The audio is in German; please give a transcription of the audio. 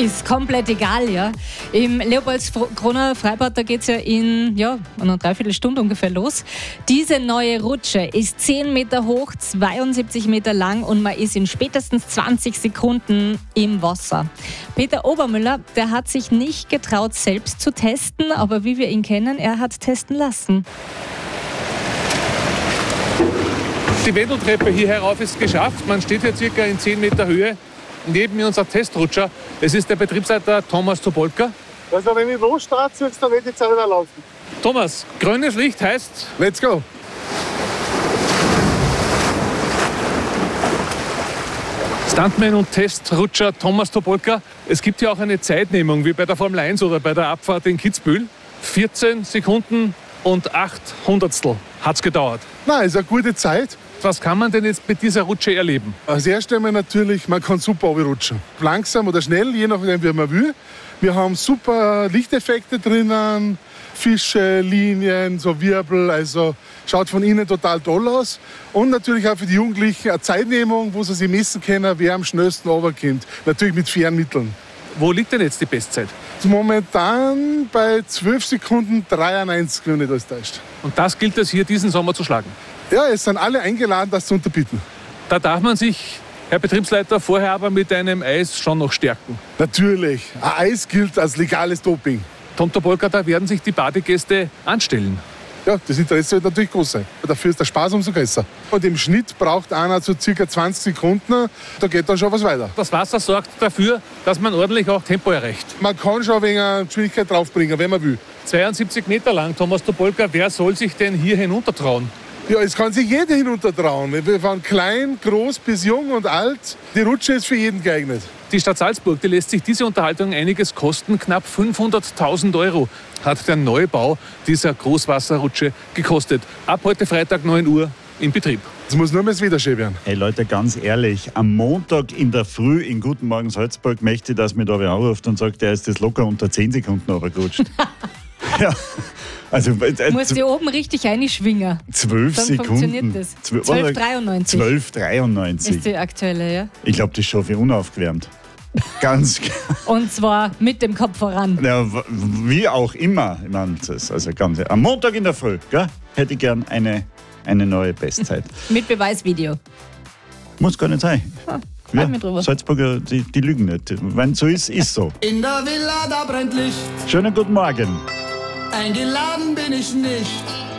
Ist komplett egal, ja. Im Leopoldskroner Freibad, da geht es ja in einer Dreiviertelstunde ungefähr los. Diese neue Rutsche ist 10 Meter hoch, 72 Meter lang und man ist in spätestens 20 Sekunden im Wasser. Peter Obermüller, der hat sich nicht getraut, selbst zu testen, aber wie wir ihn kennen, er hat testen lassen. Die Wendeltreppe hier herauf ist geschafft. Man steht hier circa in 10 Meter Höhe. Neben mir unser Testrutscher. Es ist der Betriebsleiter Thomas Tobolka. Also wenn ich losstarte, jetzt dann wird die Zeit wieder laufen. Thomas, grünes Licht heißt... Let's go! Stuntman und Testrutscher Thomas Tobolka. Es gibt ja auch eine Zeitnehmung, wie bei der Formel 1 oder bei der Abfahrt in Kitzbühel. 14 Sekunden und 8 Hundertstel hat es gedauert. Nein, ist eine gute Zeit. Was kann man denn jetzt mit dieser Rutsche erleben? Als erstes einmal natürlich, man kann super runterrutschen. Langsam oder schnell, je nachdem wie man will. Wir haben super Lichteffekte drinnen, Fische, Linien, so Wirbel, also schaut von innen total toll aus. Und natürlich auch für die Jugendlichen eine Zeitnehmung, wo sie sich messen können, wer am schnellsten runterkommt. Natürlich mit fairen Mitteln. Wo liegt denn jetzt die Bestzeit? Momentan bei 12 Sekunden 93, wenn nicht alles täuscht. Und das gilt es hier diesen Sommer zu schlagen? Ja, es sind alle eingeladen, das zu unterbieten. Da darf man sich, Herr Betriebsleiter, vorher aber mit einem Eis schon noch stärken. Natürlich, ein Eis gilt als legales Doping. Tom Tobolka, da werden sich die Badegäste anstellen. Ja, das Interesse wird natürlich groß sein. Dafür ist der Spaß umso größer. Und im Schnitt braucht einer so circa 20 Sekunden, da geht dann schon was weiter. Das Wasser sorgt dafür, dass man ordentlich auch Tempo erreicht. Man kann schon ein wenig Geschwindigkeit draufbringen, wenn man will. 72 Meter lang, Thomas Tobolka, wer soll sich denn hier hinuntertrauen? Ja, es kann sich jeder hinuntertrauen. Von klein, groß bis jung und alt. Die Rutsche ist für jeden geeignet. Die Stadt Salzburg, die lässt sich diese Unterhaltung einiges kosten. Knapp 500.000 € hat der Neubau dieser Großwasserrutsche gekostet. Ab heute Freitag 9 Uhr in Betrieb. Es muss nur mehr wieder schön werden. Hey Leute, ganz ehrlich, am Montag in der Früh in Guten Morgen Salzburg möchte ich, dass mir da wer anruft und sagt, der ist das locker unter 10 Sekunden runtergerutscht. Ja. Also, du musst hier oben richtig reinschwingen. 12 Dann Sekunden. Funktioniert das. 12,93. 12,93. Ist die aktuelle, ja. Ich glaube, das schaffe ich unaufgewärmt. Ganz klar. Und zwar mit dem Kopf voran. Ja, wie auch immer. Ich meine, das ist also ganz, am Montag in der Früh, gell, hätte ich gern eine neue Bestzeit. Mit Beweisvideo. Muss gar nicht sein. Ja, mich drüber. Salzburger, die lügen nicht. Wenn es so ist, ist so. In der Villa, da brennt Licht. Schönen guten Morgen. Eingeladen bin ich nicht.